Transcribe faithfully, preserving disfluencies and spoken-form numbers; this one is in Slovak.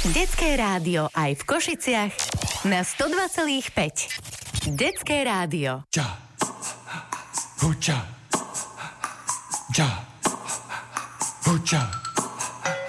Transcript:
Detské rádio aj v Košiciach na sto dva celá päť. Detské rádio. Ča, huča, ča, huča.